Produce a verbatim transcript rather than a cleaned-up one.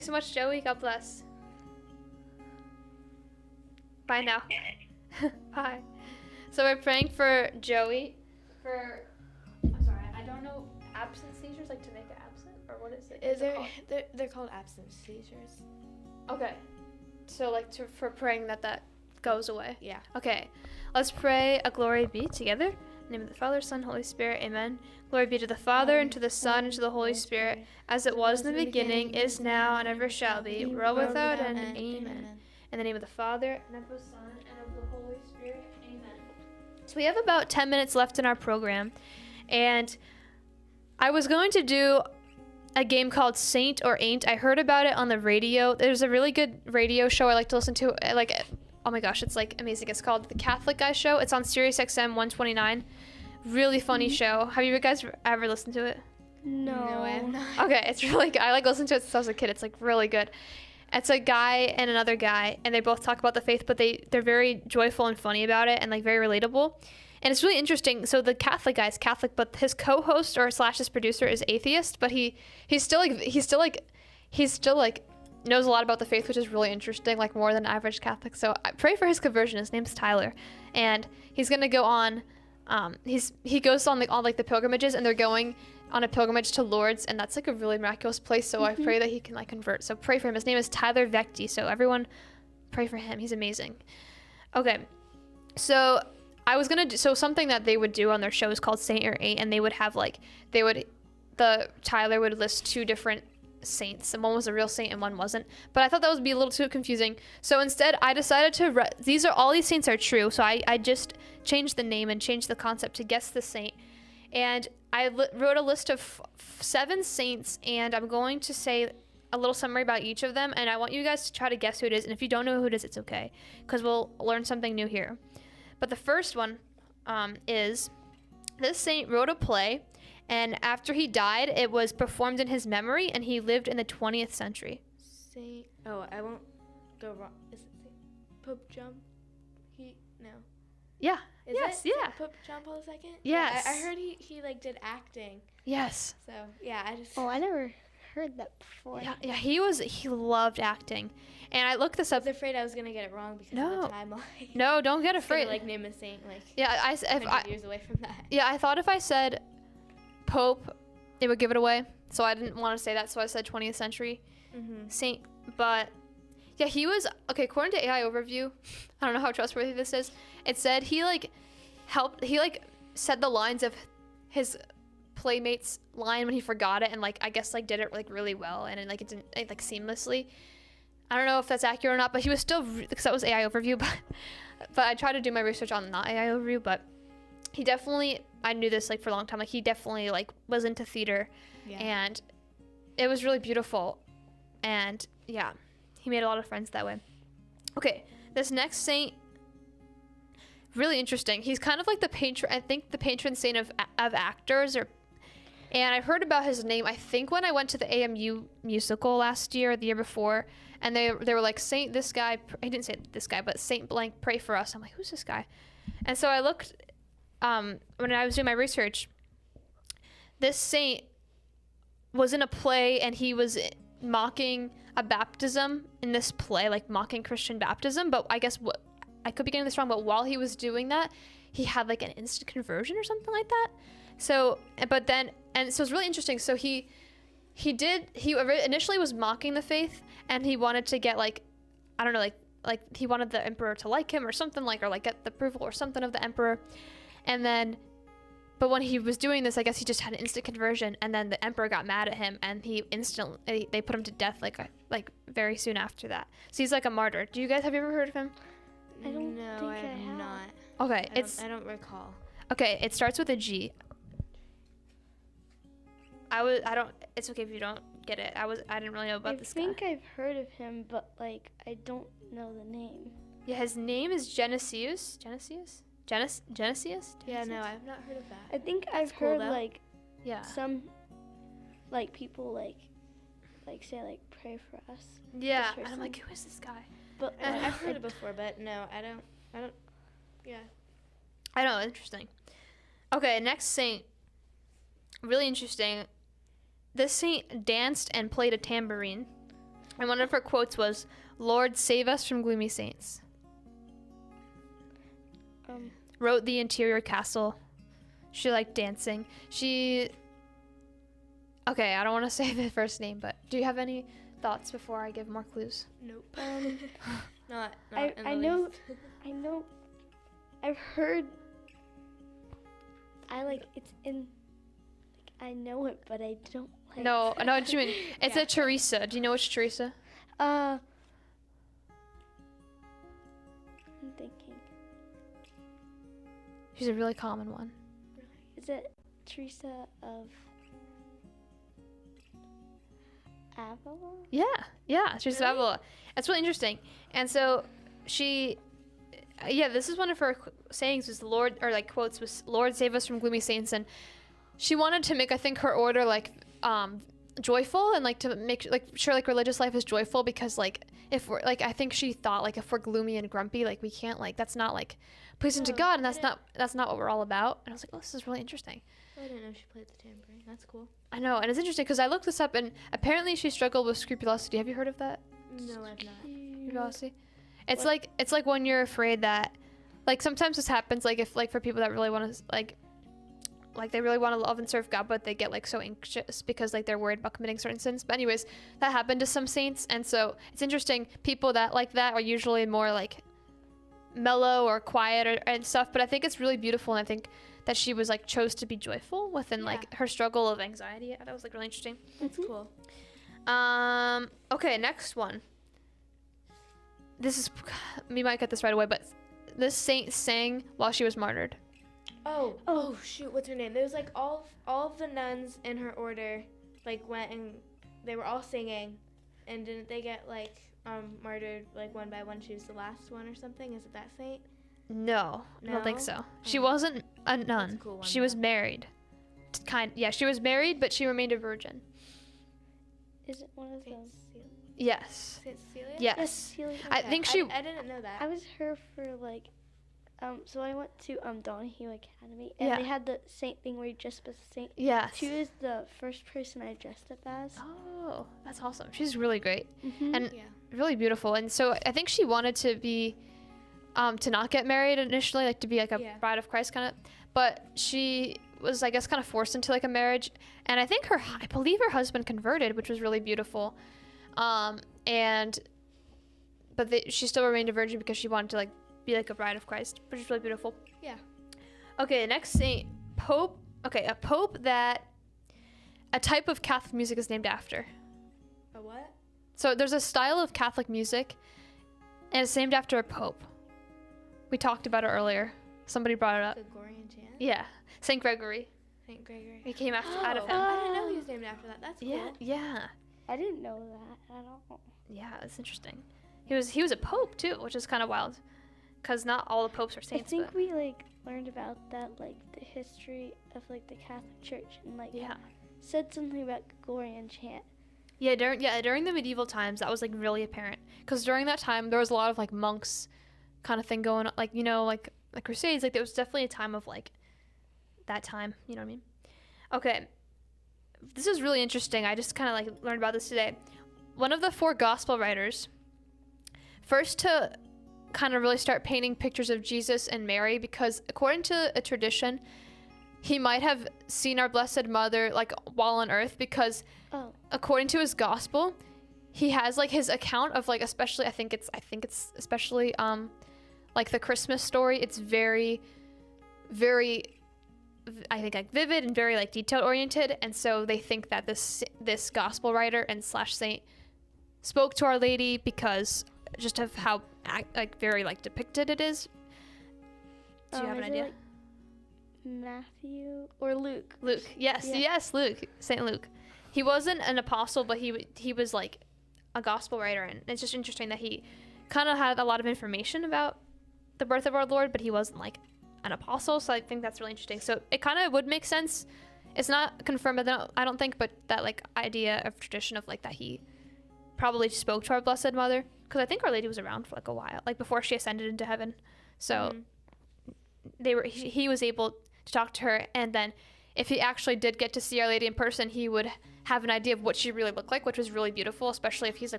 Thanks so much, Joey. God bless. Bye now. Bye. So we're praying for Joey for, I'm sorry, I don't know, absent seizures, like to make it absent, or what is it? Is there, they're, they're called absent seizures. Okay. So like to, for praying that that goes away. Yeah. Okay. Let's pray a glory be together. In the name of the Father, Son, Holy Spirit. Amen. Glory be to the Father, and to the Son, and to the Holy Spirit, as it was in the beginning, is now, and ever shall be, world without end. Amen. In the name of the Father, and of the Son, and of the Holy Spirit. Amen. So we have about ten minutes left in our program, and I was going to do a game called Saint or Ain't. I heard about it on the radio. There's a really good radio show I like to listen to. I like, oh my gosh, it's like amazing. It's called The Catholic Guy Show. It's on Sirius X M one twenty-nine. Really funny mm-hmm. show. Have you guys ever listened to it? No, no I have not. Okay, it's really good. I like listening to it since I was a kid. It's like really good. It's a guy and another guy, and they both talk about the faith, but they, they're very joyful and funny about it and like very relatable. And it's really interesting. So the Catholic guy is Catholic, but his co-host or slash his producer is atheist, but he, he's still like, he's still like, he's still like, knows a lot about the faith, which is really interesting, like more than average Catholic. So I pray for his conversion. His name's Tyler, and he's going to go on, um, he's, he goes on like all like the pilgrimages, and they're going on a pilgrimage to Lourdes, and that's like a really miraculous place. So mm-hmm. I pray that he can like convert. So pray for him. His name is Tyler Vecti. So everyone pray for him. He's amazing. Okay. So I was going to do, so something that they would do on their show is called Saint or Ain't, and they would have like, they would, the Tyler would list two different saints, and one was a real saint and one wasn't, but I thought that would be a little too confusing. So instead I decided to re- these are all these saints are true, so I, I just changed the name and changed the concept to guess the saint, and I li- wrote a list of f- seven saints, and I'm going to say a little summary about each of them, and I want you guys to try to guess who it is, and if you don't know who it is, it's okay, because we'll learn something new here. But the first one um, is this saint wrote a play, and after he died, it was performed in his memory, and he lived in the twentieth century. Saint, oh, I won't go wrong. Is it Saint Pope John? He, no. Yeah. Is yes, it yeah. Saint Pope John Paul the Second? Yes. Yeah, I, I heard he, he, like, did acting. Yes. So, yeah, I just... Oh, I never heard that before. Yeah, yeah, he was, he loved acting. And I looked this up. I was afraid I was going to get it wrong because no. of the timeline. No, don't get afraid. Gonna, like, name a saint, like, yeah, I, if one hundred I, years away from that. Yeah, I thought if I said Pope, it would give it away. So I didn't want to say that, so I said twentieth century Mm-hmm. saint. But, yeah, he was, okay, according to A I Overview, I don't know how trustworthy this is, it said he, like, helped, he, like, said the lines of his Playmates line when he forgot it, and, like, I guess, like, did it, like, really well, and, like, it didn't, it, like, seamlessly. I don't know if that's accurate or not, but he was still, because that was A I Overview, but, but I tried to do my research on not A I Overview, but he definitely, I knew this, like, for a long time, like, he definitely, like, was into theater, Yeah. and it was really beautiful, and, yeah, he made a lot of friends that way. Okay, this next saint, really interesting. He's kind of like the patron, I think the patron saint of of actors, or, and I've heard about his name, I think when I went to the A M U musical last year, or the year before, and they they were like, Saint this guy, I didn't say this guy, but Saint blank, pray for us. I'm like, who's this guy? And so I looked, um, when I was doing my research, this saint was in a play, and he was mocking a baptism in this play, like mocking Christian baptism, but I guess what, I could be getting this wrong, but while he was doing that, he had like an instant conversion or something like that. So, but then, and so it's really interesting. So he, he did, he initially was mocking the faith, and he wanted to get like, I don't know, like, like he wanted the emperor to like him or something, like, or like get the approval or something of the emperor. And then, but when he was doing this, I guess he just had an instant conversion, and then the emperor got mad at him, and he instantly, they put him to death like, like very soon after that. So he's like a martyr. Do you guys, have you ever heard of him? I don't no, think I I have have. not. Okay, I it's don't, I don't recall. okay. It starts with a G. I was. I don't. It's okay if you don't get it. I was. I didn't really know about I this think guy. I've heard of him, but like I don't know the name. Yeah, his name is Genesius. Genesius. Genes. Genesius. Yeah, Genesius? no, I've not heard of that. I think I've cool, heard though. like Yeah. some like people like like say like pray for us. Yeah. this And I'm person. like, who is this guy? But I, like, I've heard I- it before, but no, I don't. I don't. Yeah. I know. Interesting. Okay, next saint. Really interesting. This saint danced and played a tambourine. And one of her quotes was, "Lord, save us from gloomy saints." Um, Wrote the interior castle. She liked dancing. She... Okay, I don't want to say the first name, but do you have any thoughts before I give more clues? Nope. Um, not. not I in the I know least. I know. I've heard. I like it's in. Like I know it, but I don't like. No, I know what you mean. It's Yeah. a Teresa. Do you know which Teresa? Uh. I'm thinking. She's a really common one. Is it Teresa of Avila? Yeah, yeah, Teresa Really? Avila. That's really interesting. And so she, uh, yeah, this is one of her qu- sayings was the Lord, or like quotes was, "Lord, save us from gloomy saints." And she wanted to make, I think, her order like um joyful and like to make like sure like religious life is joyful, because like if we're like I think she thought like if we're gloomy and grumpy, like we can't, like that's not like pleasing to Oh, God, and I that's didn't- not that's not what we're all about. And I was like, oh, this is really interesting. I didn't know she played the tambourine. That's cool. I know, and it's interesting because I looked this up, and apparently she struggled with scrupulosity. Have you heard of that? No, I've not. Scrupulosity? It's What? like it's like when you're afraid that, like sometimes this happens, like if like for people that really want to like, like they really want to love and serve God, but they get like so anxious because like they're worried about committing certain sins. But anyways, that happened to some saints, and so it's interesting. People that like that are usually more like mellow or quiet or, and stuff. But I think it's really beautiful, and I think that she was like chose to be joyful within like Yeah. her struggle of anxiety. That was like really interesting. That's Mhm. cool. Um. Okay, next one. This is we might get this right away, but this saint sang while she was martyred. Oh, Oh. oh, shoot, what's her name? There was like all of, all of the nuns in her order, like went and they were all singing, and didn't they get like um martyred like one by one? She was the last one or something. Is it that saint? No, I don't think No? so. She Oh. wasn't a nun. cool one, she was though. married. T- Kind. Yeah, she was married, but she remained a virgin. Is it one of Saint those? Cecilia. Yes. Saint Cecilia. Yes. Cecilia. I Okay, think she. I, I didn't know that. I was her for like, um. So I went to um Donahue Academy, and Yeah. they had the saint thing where you dress up as a saint. Yes. She was the first person I dressed up as. Oh, that's awesome. She's really great. Mm-hmm. And yeah. really beautiful. And so I think she wanted to be, um, to not get married initially, like to be like a Yeah. bride of Christ kind of. But she was, I guess, kind of forced into like a marriage. And I think her, I believe her husband converted, which was really beautiful. Um, and, but they, she still remained a virgin because she wanted to like be like a bride of Christ, which is really beautiful. Yeah. Okay, next saint, Pope. Okay, a pope that a type of Catholic music is named after. A what? So there's a style of Catholic music, and it's named after a pope. We talked about it earlier. Somebody brought it up. Gregorian chant. Yeah, Saint Gregory. Saint Gregory. He came after, out of Oh, him. I didn't know he was named after that. That's cool. Yeah, yeah, I didn't know that at all. yeah. It's interesting. He was he was a pope too, which is kind of wild, because not all the popes are I saints. think but we like learned about that, like the history of like the Catholic Church, and like yeah, said something about Gregorian chant. yeah. During yeah during the medieval times, that was like really apparent, because during that time there was a lot of like monks, kind of thing going on, like you know like the Crusades. Like there was definitely a time of like that time. You know what I mean? Okay. This is really interesting. I just kind of like learned about this today. One of the four gospel writers, first to kind of really start painting pictures of Jesus and Mary, because according to a tradition, he might have seen our Blessed Mother like while on earth, because Oh, according to his gospel, he has like his account of like, especially I think it's I think it's especially um like the Christmas story. It's very very I think like vivid and very like detail oriented, and so they think that this this gospel writer and slash saint spoke to Our Lady because just of how ac- like very like depicted it is. Do you um, have an is it, idea? like, Matthew or Luke? Luke, yes, Yeah. yes, Luke, Saint Luke. He wasn't an apostle, but he w- he was like a gospel writer, and it's just interesting that he kind of had a lot of information about the birth of our Lord, but he wasn't like an apostle. So I think that's really interesting. So it kind of would make sense. It's not confirmed, I don't, I don't think, but that like idea of tradition of like that he probably spoke to our Blessed Mother, because I think Our Lady was around for like a while, like before she ascended into heaven. So Mhm. they were he, he was able to talk to her, and then if he actually did get to see Our Lady in person, he would have an idea of what she really looked like, which was really beautiful, especially if he's like